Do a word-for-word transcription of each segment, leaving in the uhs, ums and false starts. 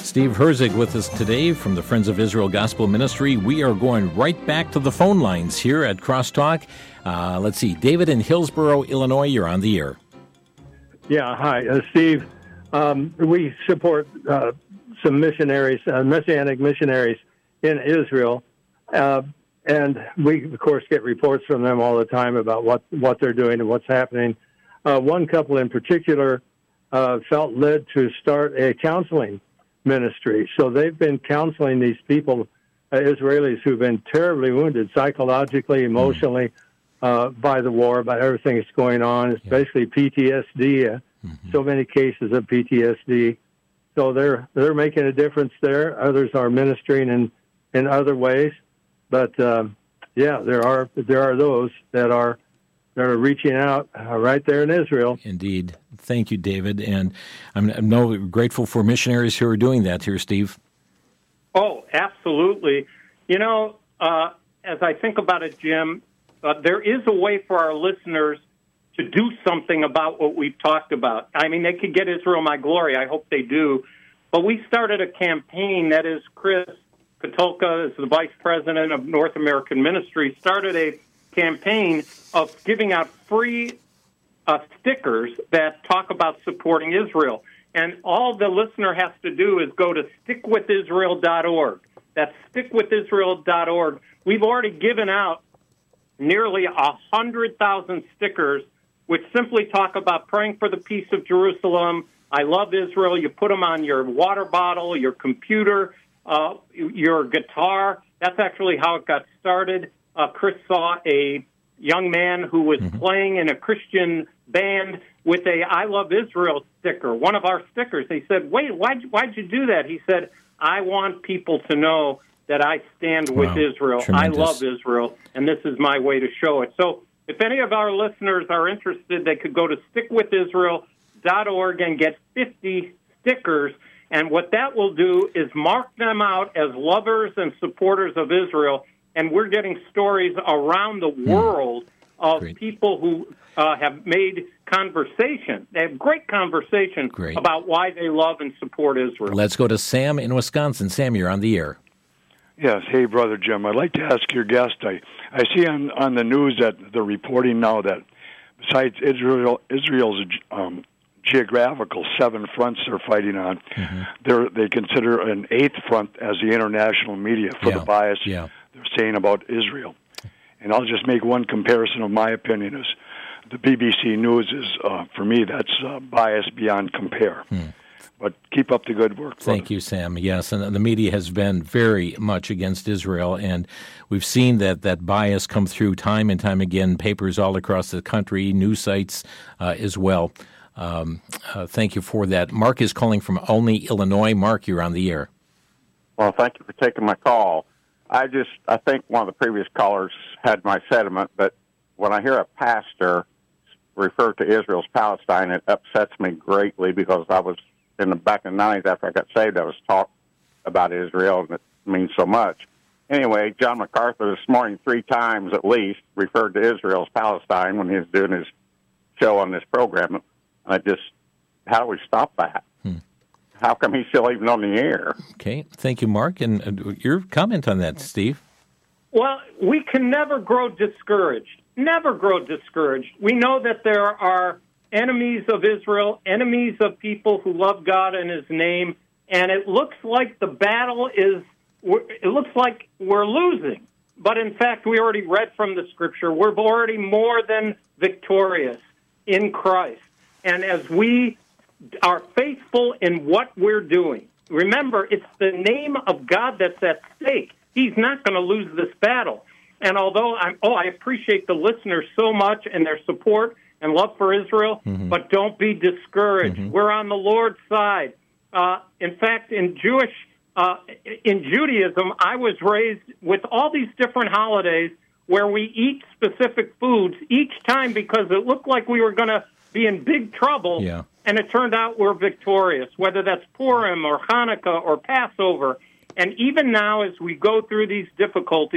Steve Herzig with us today from the Friends of Israel Gospel Ministry. We are going right back to the phone lines here at Crosstalk. Uh, let's see, David in Hillsboro, Illinois, you're on the air. Yeah, hi, uh, Steve. Um, we support uh, some missionaries, uh, Messianic missionaries in Israel, uh, and we, of course, get reports from them all the time about what, what they're doing and what's happening. Uh, one couple in particular uh, felt led to start a counseling ministry. So they've been counseling these people, uh, Israelis, who've been terribly wounded psychologically, emotionally, uh, by the war, by everything that's going on. It's yeah. basically P T S D, uh, mm-hmm. so many cases of P T S D. So they're they're making a difference there. Others are ministering in, in other ways. But, um, yeah, there are there are those that are that are reaching out uh, right there in Israel. Indeed. Thank you, David. And I'm, I'm no grateful for missionaries who are doing that here, Steve. Oh, absolutely. You know, uh, as I think about it, Jim, uh, there is a way for our listeners to do something about what we've talked about. I mean, they could get Israel My Glory. I hope they do. But we started a campaign, that is Chris Katulka, is the vice president of North American Ministry, started a campaign of giving out free uh, stickers that talk about supporting Israel. And all the listener has to do is go to stick with israel dot org. That's stick with israel dot org. We've already given out nearly one hundred thousand stickers which simply talk about praying for the peace of Jerusalem. I love Israel. You put them on your water bottle, your computer, uh, your guitar. That's actually how it got started. Uh, Chris saw a young man who was mm-hmm. playing in a Christian band with a I Love Israel sticker, one of our stickers. He said, wait, why'd, why'd you do that? He said, I want people to know that I stand with wow. Israel. Tremendous. I love Israel, and this is my way to show it. So if any of our listeners are interested, they could go to stick with israel dot org and get fifty stickers. And what that will do is mark them out as lovers and supporters of Israel. And we're getting stories around the world of Great. people who uh, have made conversation. They have great conversation Great. about why they love and support Israel. Let's go to Sam in Wisconsin. Sam, you're on the air. Yes. Hey, Brother Jim. I'd like to ask your guest. I, I see on, on the news that they're reporting now that besides Israel, Israel's um, geographical seven fronts they're fighting on, mm-hmm. they're, they consider an eighth front as the international media for yeah. the bias yeah. they're saying about Israel. And I'll just make one comparison of my opinion is the B B C News is, uh, for me, that's uh, bias beyond compare. Hmm. But keep up the good work. Thank brother. you, Sam. Yes, and the media has been very much against Israel, and we've seen that, that bias come through time and time again, papers all across the country, news sites uh, as well. Um, uh, thank you for that. Mark is calling from Olney, Illinois. Mark, you're on the air. Well, thank you for taking my call. I just, I think one of the previous callers had my sentiment, but when I hear a pastor refer to Israel's Palestine, it upsets me greatly because I was, in the back in the nineties after I got saved, I was taught about Israel, and it means so much. Anyway, John MacArthur this morning three times at least referred to Israel's Palestine when he was doing his show on this program. I just, how do we stop that? Hmm. How come he's still even on the air? Okay, thank you, Mark. And uh, your comment on that, Steve? Well, we can never grow discouraged, never grow discouraged. We know that there are enemies of Israel, enemies of people who love God and His name, and it looks like the battle is, it looks like we're losing. But in fact, we already read from the Scripture, we're already more than victorious in Christ. And as we are faithful in what we're doing, remember, it's the name of God that's at stake. He's not going to lose this battle. And although I'm, oh, I appreciate the listeners so much and their support and love for Israel, mm-hmm. but don't be discouraged. Mm-hmm. We're on the Lord's side. Uh, in fact, in Jewish, uh, in Judaism, I was raised with all these different holidays where we eat specific foods each time because it looked like we were going to be in big trouble, yeah. and it turned out we're victorious, whether that's Purim or Hanukkah or Passover. And even now, as we go through these difficulties,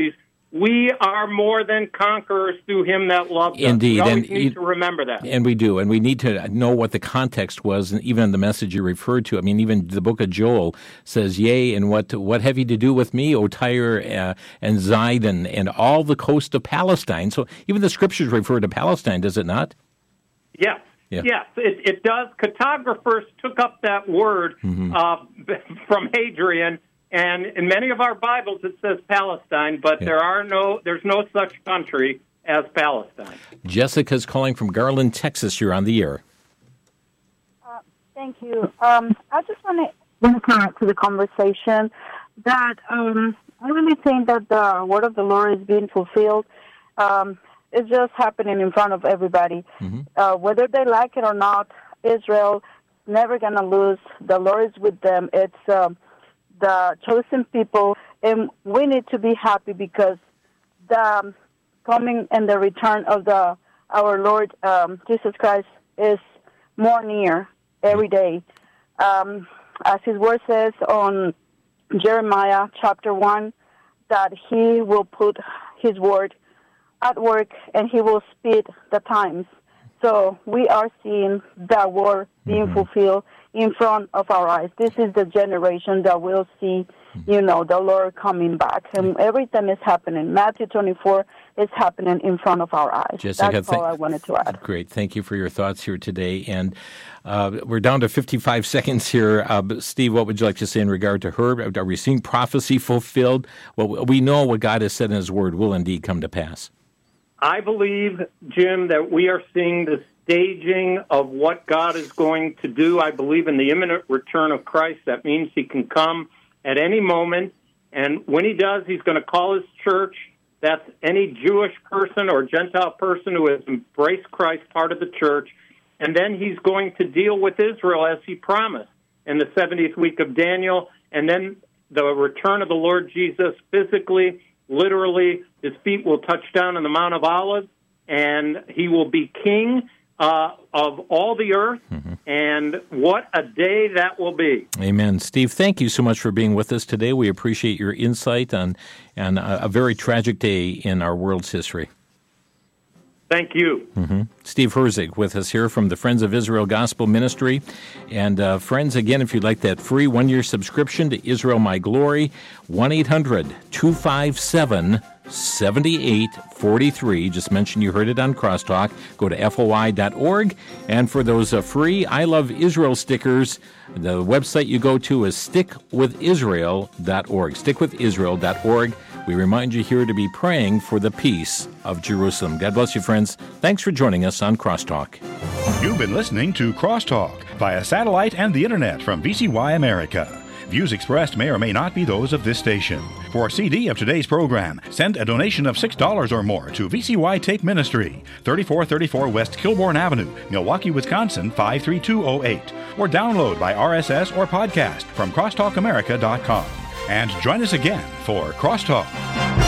we are more than conquerors through him that loved us. Indeed. We always and need you, to remember that. And we do. And we need to know what the context was, and even in the message you referred to. I mean, even the book of Joel says, yea, and what what have you to do with me, O Tyre uh, and Zidon, and all the coast of Palestine? So even the scriptures refer to Palestine, does it not? Yes. Yeah. Yes, it, it does. Cartographers took up that word mm-hmm. uh, from Hadrian, and in many of our Bibles it says Palestine, but yeah. there are no, there's no such country as Palestine. Jessica's calling from Garland, Texas. You're on the air. Uh, thank you. Um, I just want to come to the conversation that um, I really think that the word of the Lord is being fulfilled. Um, It's just happening in front of everybody. Mm-hmm. Uh, whether they like it or not, Israel is never going to lose. The Lord is with them. It's um, the chosen people, and we need to be happy because the um, coming and the return of the our Lord um, Jesus Christ is more near every day. Um, as His word says on Jeremiah chapter one, that He will put His word at work, and He will speed the times. So we are seeing that word being mm-hmm. fulfilled in front of our eyes. This is the generation that will see, you know, the Lord coming back. And everything is happening. Matthew twenty-four is happening in front of our eyes. Jessica, That's all I wanted to add. Great. Thank you for your thoughts here today. And uh, we're down to fifty-five seconds here. Uh, Steve, what would you like to say in regard to her? Are we seeing prophecy fulfilled? Well, we know what God has said in His word will indeed come to pass. I believe, Jim, that we are seeing the staging of what God is going to do. I believe in the imminent return of Christ. That means He can come at any moment. And when He does, He's going to call His church. That's any Jewish person or Gentile person who has embraced Christ, part of the church. And then He's going to deal with Israel as He promised in the seventieth week of Daniel. And then the return of the Lord Jesus physically, literally, His feet will touch down on the Mount of Olives, and He will be king uh, of all the earth, mm-hmm. and what a day that will be. Amen. Steve, thank you so much for being with us today. We appreciate your insight on, on a, a very tragic day in our world's history. Thank you. Mm-hmm. Steve Herzig with us here from the Friends of Israel Gospel Ministry. And uh, friends, again, if you'd like that free one-year subscription to Israel My Glory, one eight hundred two five seven seven eight four three. Just mention you heard it on Crosstalk. Go to F O I dot org. And for those uh, free I Love Israel stickers, the website you go to is stick with israel dot org. stick with israel dot org. We remind you here to be praying for the peace of Jerusalem. God bless you, friends. Thanks for joining us on Crosstalk. You've been listening to Crosstalk via satellite and the internet from V C Y America. Views expressed may or may not be those of this station. For a C D of today's program, send a donation of six dollars or more to V C Y Tape Ministry, thirty-four thirty-four West Kilbourne Avenue, Milwaukee, Wisconsin, five three two oh eight. Or download by R S S or podcast from crosstalk america dot com. And join us again for Crosstalk.